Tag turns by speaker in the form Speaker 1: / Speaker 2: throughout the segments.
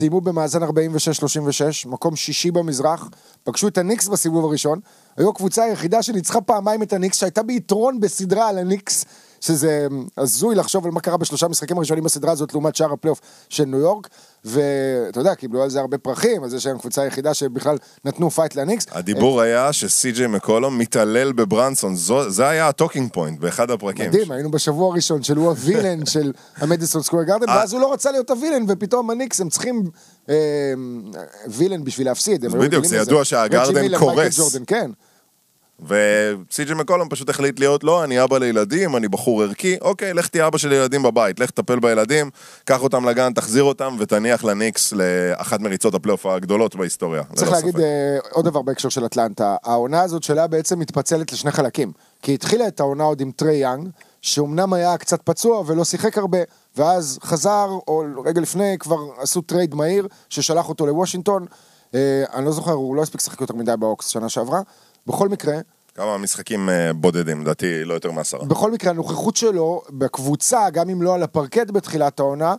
Speaker 1: סיימו במאזן 46-36, מקום שישי במזרח, פגשו את הניקס בסיבוב הראשון, היו הקבוצה היחידה שניצחה פעמיים את הניקס, שהייתה ביתרון בסדרה על הניקס, שזה הזוי לחשוב על מה קרה בשלושה משחקים הראשונים בסדרה הזאת, לעומת שער הפלייאוף של ניו יורק, ואתה יודע, קיבלו על זה הרבה פרחים, אז יש להם קבוצה היחידה שבכלל נתנו פייט לניקס.
Speaker 2: הדיבור היה שסי.ג'יי מקולום מתעלל בברנסון, זה היה הטוקינג פוינט באחד הפרקים.
Speaker 1: מדהים, היינו בשבוע הראשון של הוא הווילן של המדיסון סקוור גארדן, ואז הוא לא רצה להיות הווילן, ופתאום הניקס הם צריכים וילן בשביל להפסיד.
Speaker 2: בדיוק, זה ידוע שהגארדן קורס.
Speaker 1: כן.
Speaker 2: וסי.ג'יי מקולום פשוט החליט להיות לא, אני אבא לילדים, אני בחור ערכי, אוקיי, לך תהיה אבא של ילדים בבית, לך תטפל בילדים, קח אותם לגן, תחזיר אותם ותניח לניקס לאחת מריצות הפלייאוף הגדולות בהיסטוריה.
Speaker 1: צריך להגיד עוד דבר בהקשר של אטלנטה, העונה הזאת שלה בעצם מתפצלת לשני חלקים, כי התחילה את העונה עוד עם טרי יאנג, שאומנם היה קצת פצוע ולא שיחק הרבה, ואז חזר, או רגע לפני כבר עשו טרייד מהיר, ששלח אותו לוושינגטון, אני לא זוכר, הוא לא הספיק לשחק יותר מדי באוקס שנה שעברה, בכל מקרה,
Speaker 2: כמה משחקים בודדים, דעתי לא יותר מ10.
Speaker 1: בכל מקרה, הנוכחות שלו בקבוצה, גם אם לא על הפרקט בתחילת העונה,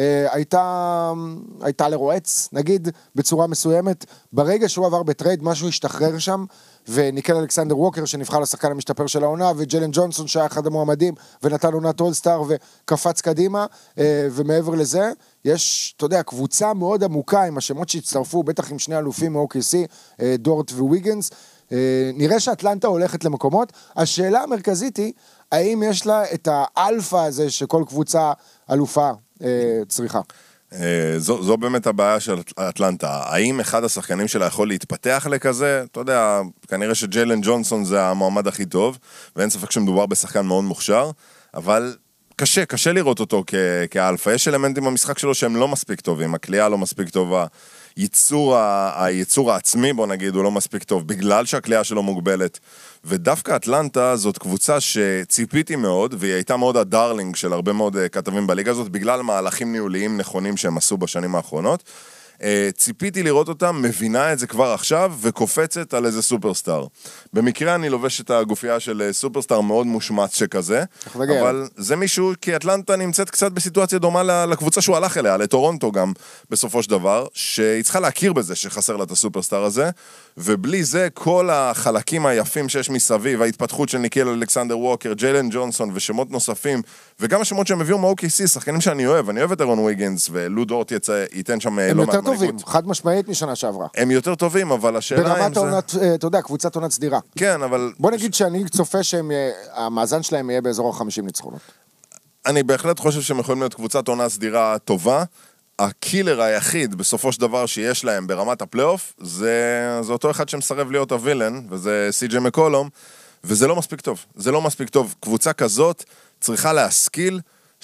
Speaker 1: הייתה לרועץ, נגיד, בצורה מסוימת. ברגע שהוא עבר בטרייד, משהו השתחרר שם, וניקל אלכסנדר ווקר, שנבחר לשחקן המשתפר של העונה, וג'לן ג'ונסון, שהיה אחד המועמדים, ונתן עונת אולסטאר, וקפץ קדימה, ומעבר לזה, יש, אתה יודע, קבוצה מאוד עמוקה, עם השמות שהצטרפו, בטח עם שני אלופים מ-OKC, דורט וויגנס, נראה שאטלנטה הולכת למקומות. השאלה המרכזית היא, האם יש לה את האלפא הזה שכל קבוצה אלופה צריכה?
Speaker 2: זו באמת הבעיה של אטלנטה. האם אחד השחקנים שלה יכול להתפתח לכזה? אתה יודע, כנראה שג'יילן ג'ונסון זה המועמד הכי טוב, ואין ספק שמדובר בשחקן מאוד מוכשר, אבל קשה לראות אותו כאלפא. יש אלמנטים במשחק שלו שהם לא מספיק טובים, הקליעה לא מספיק טובה, הייצור העצמי, בוא נגיד, הוא לא מספיק טוב, בגלל שהקליעה שלו מוגבלת. ודווקא אטלנטה זאת קבוצה שציפיתי מאוד, והיא הייתה מאוד הדרלינג של הרבה מאוד כתבים בליגה הזאת, בגלל מהלכים ניהוליים נכונים שהם עשו בשנים האחרונות. ציפיתי לראות אותה, מבינה את זה כבר עכשיו, וקופצת על איזה סופרסטאר. במקרה אני לובש את הגופייה של סופרסטאר מאוד מושמץ שכזה, אבל זה מישהו, כי אטלנטה נמצאת קצת בסיטואציה דומה לקבוצה שהוא הלך אליה, לטורונטו גם בסופו של דבר, שהיא צריכה להכיר בזה שחסר לה את הסופרסטאר הזה, ובלי זה כל החלקים היפים שיש מסביב, ההתפתחות של ניקיל אלכסנדר ווקר, ג'יילן ג'ונסון ושמות נוספים, וגם השמות שהם הביאו מ-OKC, שחקנים שאני אוהב, אני אוהב את אירון ויגנס, ולו דורט ייתן שם לא מעט
Speaker 1: טובים, חד משמעית משנה שעברה.
Speaker 2: הם יותר טובים, אבל השאלה
Speaker 1: ברמת העונת, אתה יודע, קבוצת עונת סדירה.
Speaker 2: כן, אבל
Speaker 1: בוא נגיד שאני צופה שהמאזן שלהם יהיה באזור 50 ניצחונות.
Speaker 2: אני בהחלט חושב שהם יכולים להיות קבוצת עונה סדירה טובה. הקילר היחיד בסופו של דבר שיש להם ברמת הפלייאוף, זה אותו אחד שמסרב להיות הווילן, וזה סי.ג'יי מקולום, וזה לא מספיק טוב. זה לא מספיק טוב. קבוצה כזאת צריכה להשכיל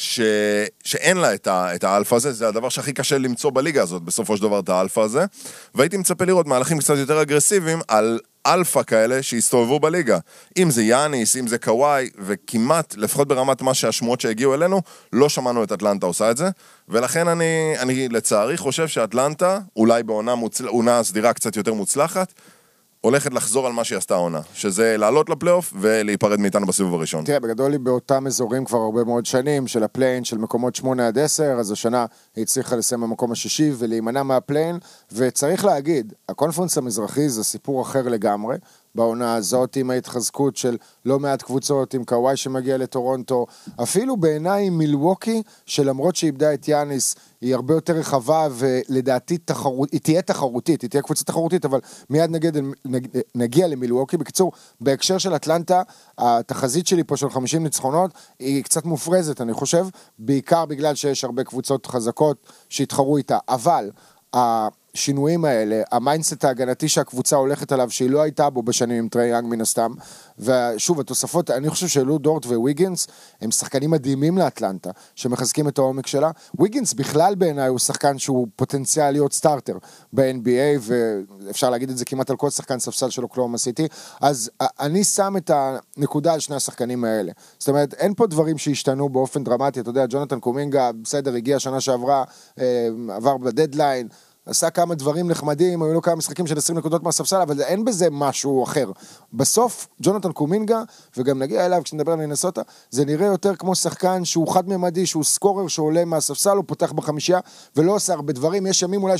Speaker 2: שאין לה את האלפא הזה, זה הדבר שהכי קשה למצוא בליגה הזאת, בסופו של דבר את האלפא הזה, והייתי מצפה לראות מהלכים קצת יותר אגרסיביים על אלפא כאלה שהסתובבו בליגה, אם זה יאניס, אם זה קוואי, וכמעט, לפחות ברמת מה שהשמועות שהגיעו אלינו, לא שמענו את אטלנטה עושה את זה, ולכן אני לצערי חושב שאטלנטה, אולי בעונה סדירה קצת יותר מוצלחת, הולכת לחזור על מה שהיא עשתה העונה, שזה לעלות לפלייאוף ולהיפרד מאיתנו בסיבוב הראשון.
Speaker 1: תראה, בגדול היא באותם אזורים כבר הרבה מאוד שנים, של הפליין, של מקומות 8-10, אז השנה היא הצליחה לסיים במקום השישי ולהימנע מהפליין, וצריך להגיד, הקונפרנס המזרחי זה סיפור אחר לגמרי, בעונה הזאת עם ההתחזקות של לא מעט קבוצות, עם קוואי שמגיע לטורונטו, אפילו בעיניי מילווקי, שלמרות שאיבדה את יאניס, היא הרבה יותר רחבה, ולדעתי היא תהיה תחרותית, היא תהיה קבוצה תחרותית, אבל מיד נגיע למילווקי. בקיצור, בהקשר של אטלנטה, התחזית שלי פה של 50 ניצחונות, היא קצת מופרזת, אני חושב, בעיקר בגלל שיש הרבה קבוצות חזקות שהתחרו איתה, אבל השינויים האלה, המיינדסט ההגנתי שהקבוצה הולכת עליו, שהיא לא הייתה בו בשנים עם טרי יאנג מן הסתם, ושוב, התוספות, אני חושב שלו דורט וויגנס, הם שחקנים מדהימים לאטלנטה, שמחזקים את העומק שלה. ויגנס בכלל בעיניי הוא שחקן שהוא פוטנציאל להיות סטארטר ב-NBA, ואפשר להגיד את זה כמעט על כל שחקן ספסל של אוקלהומה סיטי, אז אני שם את הנקודה על שני השחקנים האלה. זאת אומרת, אין פה דברים שהשתנו באופן דרמטי, אתה יודע, ג'ונתן קומינגה, בסדר, הגיע שנה שעברה, עבר בדדליין, עשה כמה דברים נחמדים, היו לו כמה משחקים של 20 נקודות מהספסל, אבל אין בזה משהו אחר. בסוף, ג'ונתן קומינגה, וגם נגיע אליו כשנדבר על מינסוטה, זה נראה יותר כמו שחקן שהוא חד-ממדי, שהוא סקורר שעולה מהספסל, הוא פותח בחמישייה, ולא עושה הרבה דברים, יש ימים אולי